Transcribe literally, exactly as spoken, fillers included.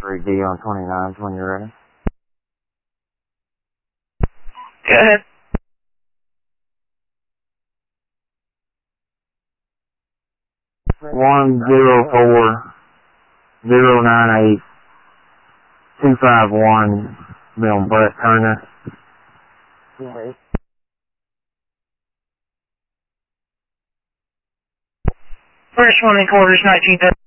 three D on twenty-nines when you're ready. Go ahead. One zero four zero nine eight two five one. Be on Brett Turner. First one in quarters, nineteen.